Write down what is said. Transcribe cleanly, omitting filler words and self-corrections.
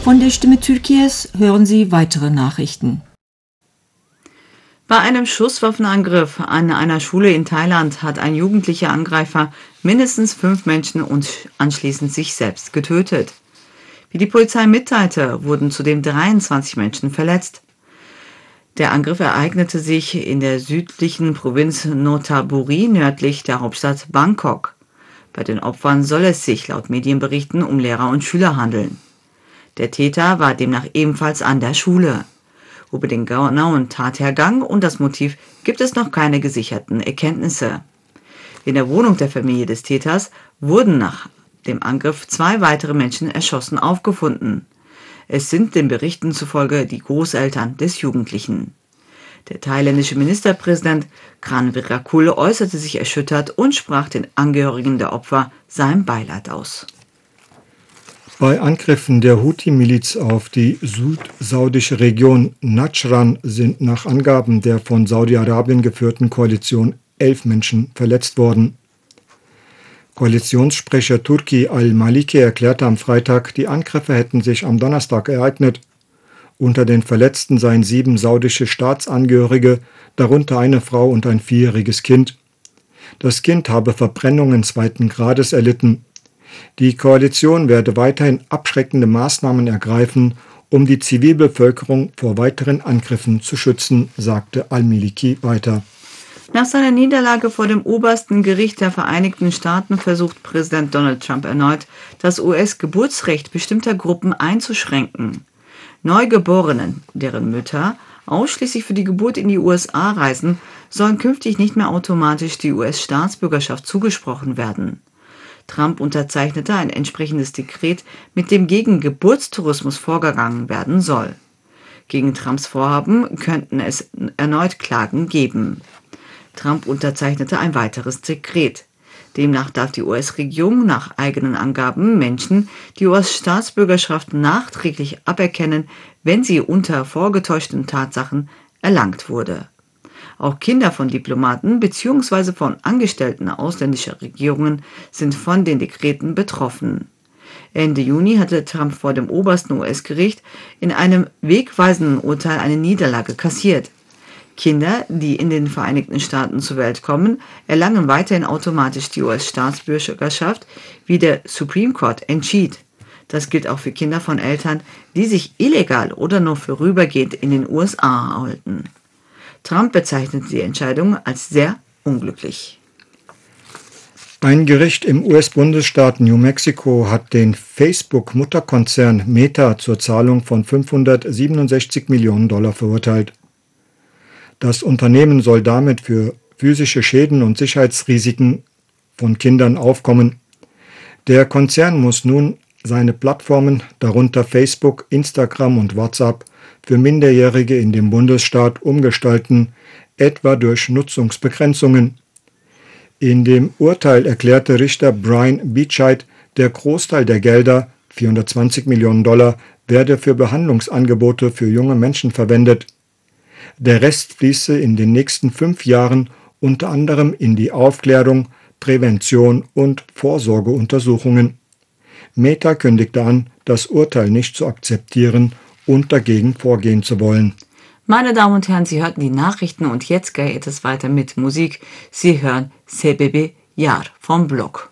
Von der Stimme Türkiye's hören Sie weitere Nachrichten. Bei einem Schusswaffenangriff an einer Schule in Thailand hat ein jugendlicher Angreifer mindestens 5 Menschen und anschließend sich selbst getötet. Wie die Polizei mitteilte, wurden zudem 23 Menschen verletzt. Der Angriff ereignete sich in der südlichen Provinz Nonthaburi nördlich der Hauptstadt Bangkok. Bei den Opfern soll es sich laut Medienberichten um Lehrer und Schüler handeln. Der Täter war demnach ebenfalls an der Schule. Über den genauen Tathergang und das Motiv gibt es noch keine gesicherten Erkenntnisse. In der Wohnung der Familie des Täters wurden nach dem Angriff 2 weitere Menschen erschossen aufgefunden. Es sind den Berichten zufolge die Großeltern des Jugendlichen. Der thailändische Ministerpräsident Kran Virakul äußerte sich erschüttert und sprach den Angehörigen der Opfer sein Beileid aus. Bei Angriffen der Houthi-Miliz auf die südsaudische Region Najran sind nach Angaben der von Saudi-Arabien geführten Koalition 11 Menschen verletzt worden. Koalitionssprecher Turki al-Maliki erklärte am Freitag, die Angriffe hätten sich am Donnerstag ereignet. Unter den Verletzten seien 7 saudische Staatsangehörige, darunter eine Frau und ein 4-jähriges Kind. Das Kind habe Verbrennungen 2. Grades erlitten. Die Koalition werde weiterhin abschreckende Maßnahmen ergreifen, um die Zivilbevölkerung vor weiteren Angriffen zu schützen, sagte al-Maliki weiter. Nach seiner Niederlage vor dem obersten Gericht der Vereinigten Staaten versucht Präsident Donald Trump erneut, das US-Geburtsrecht bestimmter Gruppen einzuschränken. Neugeborenen, deren Mütter ausschließlich für die Geburt in die USA reisen, sollen künftig nicht mehr automatisch die US-Staatsbürgerschaft zugesprochen werden. Trump unterzeichnete ein entsprechendes Dekret, mit dem gegen Geburtstourismus vorgegangen werden soll. Gegen Trumps Vorhaben könnten es erneut Klagen geben. Trump unterzeichnete ein weiteres Dekret. Demnach darf die US-Regierung nach eigenen Angaben Menschen die US-Staatsbürgerschaft nachträglich aberkennen, wenn sie unter vorgetäuschten Tatsachen erlangt wurde. Auch Kinder von Diplomaten bzw. von Angestellten ausländischer Regierungen sind von den Dekreten betroffen. Ende Juni hatte Trump vor dem obersten US-Gericht in einem wegweisenden Urteil eine Niederlage kassiert. Kinder, die in den Vereinigten Staaten zur Welt kommen, erlangen weiterhin automatisch die US-Staatsbürgerschaft, wie der Supreme Court entschied. Das gilt auch für Kinder von Eltern, die sich illegal oder nur vorübergehend in den USA aufhalten. Trump bezeichnete die Entscheidung als sehr unglücklich. Ein Gericht im US-Bundesstaat New Mexico hat den Facebook-Mutterkonzern Meta zur Zahlung von $567 Millionen verurteilt. Das Unternehmen soll damit für physische Schäden und Sicherheitsrisiken von Kindern aufkommen. Der Konzern muss nun seine Plattformen, darunter Facebook, Instagram und WhatsApp, für Minderjährige in dem Bundesstaat umgestalten, etwa durch Nutzungsbegrenzungen. In dem Urteil erklärte Richter Brian Beachheit, der Großteil der Gelder, $420 Millionen, werde für Behandlungsangebote für junge Menschen verwendet. Der Rest fließe in den nächsten 5 Jahren unter anderem in die Aufklärung, Prävention und Vorsorgeuntersuchungen. Meta kündigte an, das Urteil nicht zu akzeptieren und dagegen vorgehen zu wollen. Meine Damen und Herren, Sie hörten die Nachrichten und jetzt geht es weiter mit Musik. Sie hören Sebebi Yar vom Block.